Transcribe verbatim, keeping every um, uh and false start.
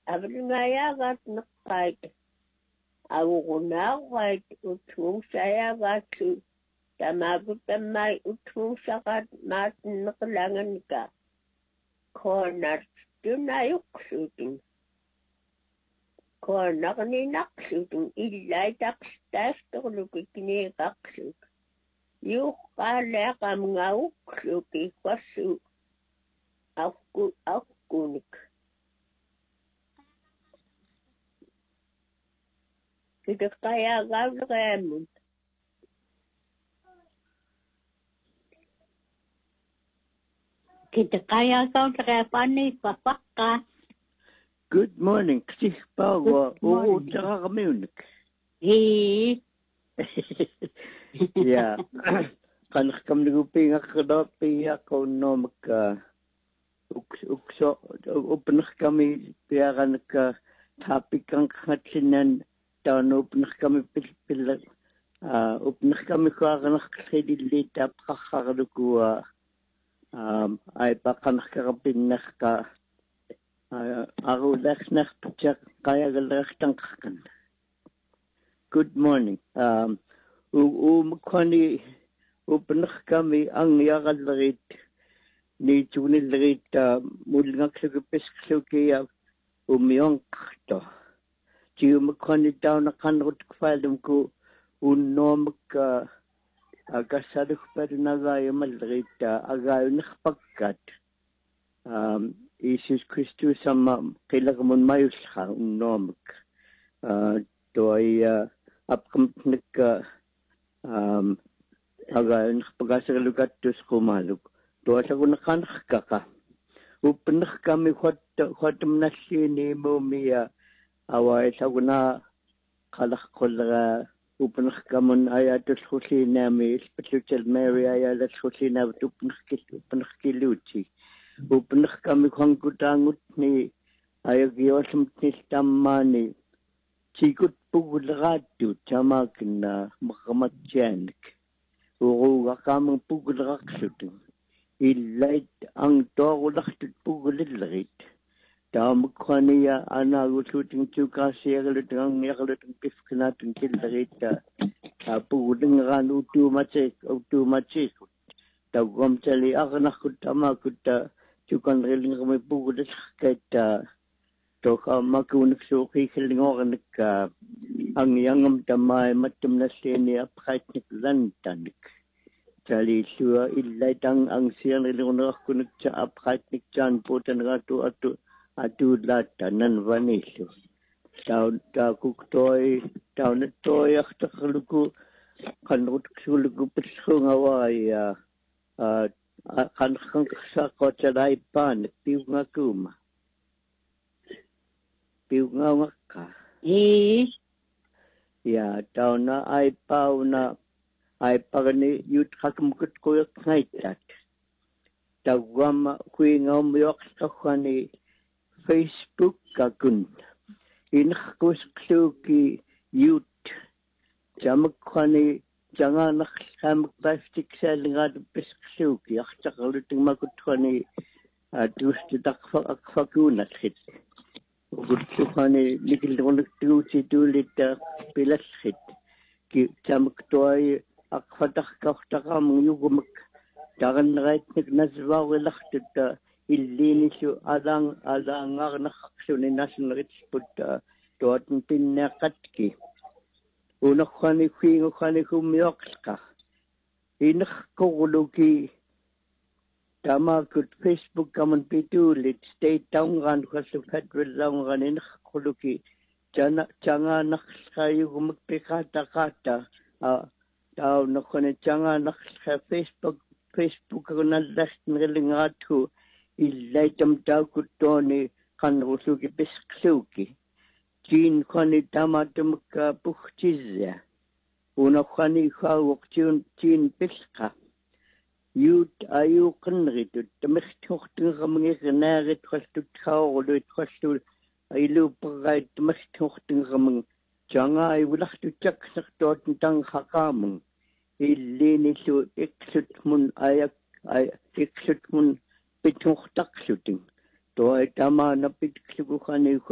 Avlingayagat nakait. Awugunawait utung sayagat tu. Tamagutamay utung sagat matin nakalangan ka. Corner tunayuk shooting. Corner ni nakshooting. Ilay takstas tulukikini kakshut. Yung kala ka mga uksuki kwasu. Aku, akunik. Kita kaya gawin Kita kaya gawin papaka. Good morning. Kasi bawa oo tsaka kami unik. Eh. Yeah. Kanak kami naguping akadapi ako no magka ukso upanak kami piyaka nagka topic ang katsinan down upanak kami pil uh upanak kami ko kanak kredit up kakakalukuha um ay pa kanak kapin nakka ako laks nakpatsak kaya galak tangkakan. Good morning. Um u makwani upanak kami ang yakalarit ni chunilarit mulngak sa pesksukya umyong to. Chiu makwani daw na kanrot kfalum ko unom ka agasaduk pa rin agayo malarit agayo nakapagkat. Um, Jesus Christus sama kailangan mayos ka unom ka. To ay upcoming ka um aga nakapagasa lugat tus kumalug to asa ko nakanak ka upanak kami hot hot nasini mo miya away sa kuna kalak kolra upanak kamon ayatos kusina mi spiritual Mary ayatos kusina upanak upanak kiluchi upanak kami kung kutangut ni ayagiyosam nistamani sikut pugulratu tamak na makamatyanik. Uro kamang pugulraksut. Ilait ang torulaktot pugulilrit. Tamag ko niya anagusuting tukasi agalut ang yakaluting pifkanatong kilrit. Puguling ran utumatsik utumatsik. Tagwam tali akanakut tamakut tukan riling kami pugulis kahit Toka makunik suki kilingokanik ka ang yangam tamay matum na sini apkaitnik lantanik. Tali suwa ilaitang ang siyang ilingonak kunik sa apkaitnik chan putan ratu atu atu lata nan vanisu. Tau ta kuktoy tau natoy aktakuluku kanrut suluku piskong away kanakang sa kotsalay pan piw nga kuma. Piw nga waka. Eh. Ya, tao na ay pao na ay pagani yut kakamukut kuyak ngaitat. Tawam kui nga umiyok sa kwani Facebook kakun. Inakakus kluki yut. Jamak kwani janga nakakamuk plastic cell nga dupis kluki. Aktsakaluting makut kwani dusti takfakunat hit. Gusto ko ni ligil ko nagtusi tulit pilas hit. Kamak to ay akfatak kaftaka mong yugumak. Dagan right nagnaswa wilaktot illinis yung alang alang nga nakaksyon ni National Rich Put doon pinakatki. Una ko ni Queen ko ni kumyoks ka. Inak ko kuluki Tama kut Facebook kaman pitulit state town kan kasi federal lang kan inak kuluki jana janga nak kayo magpikata kata tao na kone janga nak Facebook Facebook ko na last ngalingatu ilay tam tao kutoni kan rusuki pisksuki jin kone tama tumka puchizya una kone hawak jin jin piska Yut ayu kanritut tamisthuqtin ramngi gnarit khastut khawlut khastul ailu pagait tamisthuqtin ramng janga ay wulaktu chak saktot tang hakamng illini su iksut mun ayak ay iksut mun pituq takshuting to ay tama na pitsuku khani